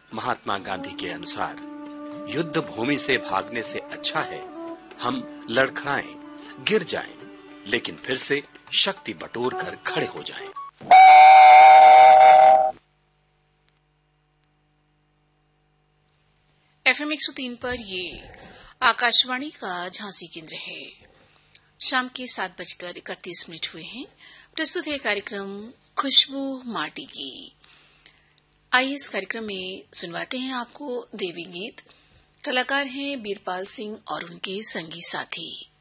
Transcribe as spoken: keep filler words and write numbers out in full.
महात्मा गांधी के अनुसार युद्ध भूमि से भागने से अच्छा है हम लड़खड़ाएं, गिर जाएं, लेकिन फिर से शक्ति बटोर कर खड़े हो जाएं। एफएम एक सौ तीन पर ये आकाशवाणी का झांसी केंद्र है। शाम के सात बजकर इकतीस मिनट हुए हैं। प्रस्तुत है कार्यक्रम खुशबू माटी की। आइए इस कार्यक्रम में सुनवाते हैं आपको देवी गीत। कलाकार हैं बीरपाल सिंह और उनके संगी साथी।